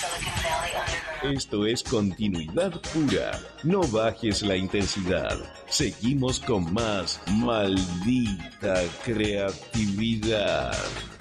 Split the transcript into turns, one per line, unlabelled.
Esto es continuidad pura. No bajes la intensidad. Seguimos con más maldita creatividad.